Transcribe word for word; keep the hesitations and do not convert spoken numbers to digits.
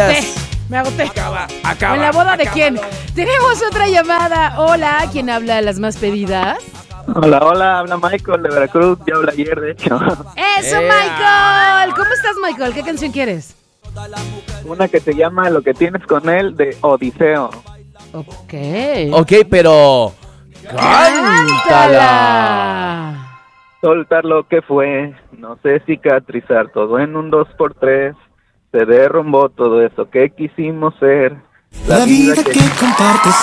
gracias. Me agoté. Acaba, acaba. ¿En la boda de acaba. quién? Tenemos otra llamada. Hola, ¿quién habla de las más pedidas? Hola, hola, habla Michael de Veracruz, ya habla ayer, de hecho. ¡Eso, ¡Ea! Michael! ¿Cómo estás, Michael? ¿Qué canción quieres? Una que se llama Lo que tienes con él, de Odiseo. Ok. Ok, pero... ¡cántala! ¡Cántala! Soltar lo que fue, no sé cicatrizar, todo en un dos por tres. Se derrumbó todo eso que quisimos ser. La vida que compartes